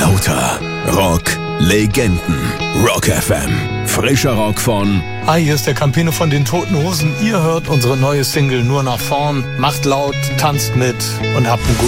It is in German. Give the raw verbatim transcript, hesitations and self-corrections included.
Lauter Rock-Legenden. Rock F M. Frischer Rock von... Hi, hier ist der Campino von den Toten Hosen. Ihr hört unsere neue Single Nur nach vorn. Macht laut, tanzt mit und habt einen guten